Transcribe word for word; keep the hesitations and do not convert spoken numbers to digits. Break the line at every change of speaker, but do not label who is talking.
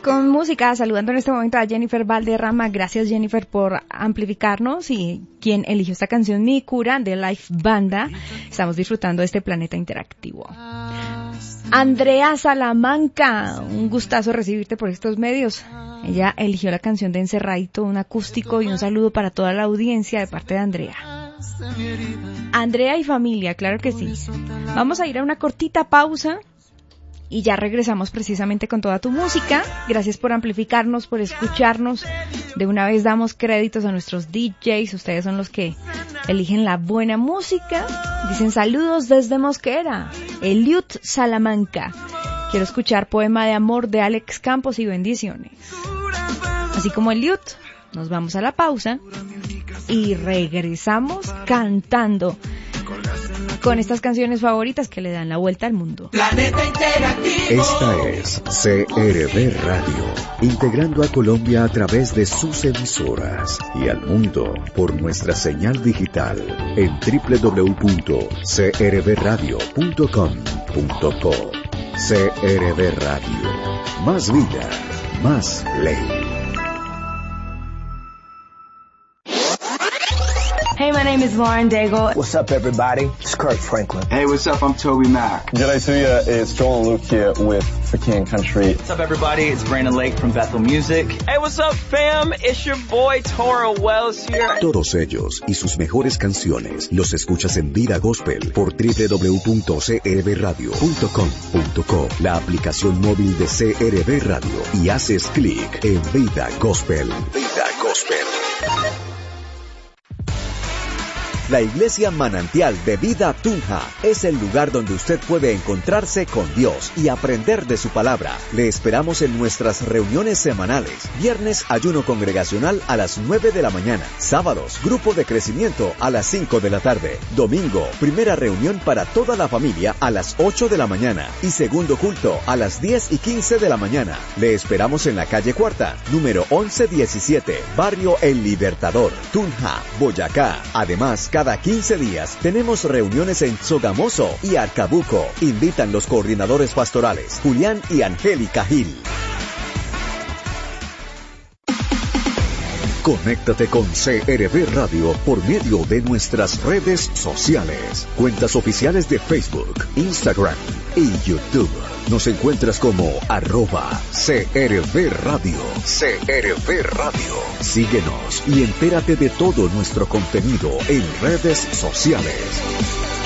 con música, saludando en este momento a Jennifer Valderrama. Gracias, Jennifer, por amplificarnos, y quien eligió esta canción, Mi Cura, de Life Banda. Estamos disfrutando de este planeta interactivo. Andrea Salamanca, un gustazo recibirte por estos medios. Ella eligió la canción de Encerradito, un acústico, y un saludo para toda la audiencia de parte de Andrea. Andrea y familia, claro que sí. Vamos a ir a una cortita pausa y ya regresamos precisamente con toda tu música. Gracias por amplificarnos, por escucharnos. De una vez damos créditos a nuestros D Js. Ustedes son los que eligen la buena música. Dicen saludos desde Mosquera. Eliud Salamanca. Quiero escuchar Poema de Amor de Alex Campos y bendiciones. Así como Eliud, nos vamos a la pausa y regresamos cantando con estas canciones favoritas que le dan la vuelta al mundo.
Planeta Interactivo.
Esta es C R V Radio, integrando a Colombia a través de sus emisoras y al mundo por nuestra señal digital en doble u doble u doble u punto c r v radio punto com punto co. C R V Radio, más vida, más ley.
Hey, my name is Lauren Daigle.
What's up, everybody? It's Kirk Franklin.
Hey, what's up? I'm Toby Mac.
G'day to you. It's Joel and Luke here with For King Country.
What's up, everybody? It's Brandon Lake from Bethel Music.
Hey, what's up, fam? It's your boy Toro Wells here.
Todos ellos y sus mejores canciones los escuchas en Vida Gospel por doble u doble u doble u punto c r v radio punto com punto co, la aplicación móvil de C R V Radio, y haces clic en Vida Gospel. Vida Gospel. La Iglesia Manantial de Vida Tunja es el lugar donde usted puede encontrarse con Dios y aprender de su palabra. Le esperamos en nuestras reuniones semanales. Viernes, ayuno congregacional a las nueve de la mañana. Sábados, grupo de crecimiento a las cinco de la tarde. Domingo, primera reunión para toda la familia a las ocho de la mañana. Y segundo culto a las diez y quince de la mañana. Le esperamos en la calle Cuarta, número once diecisiete, Barrio El Libertador, Tunja, Boyacá. Además, cada quince días tenemos reuniones en Sogamoso y Arcabuco. Invitan los coordinadores pastorales Julián y Angélica Gil. Conéctate con C R V Radio por medio de nuestras redes sociales, cuentas oficiales de Facebook, Instagram y YouTube. Nos encuentras como arroba C R V Radio. C R V Radio. Síguenos y entérate de todo nuestro contenido en redes sociales.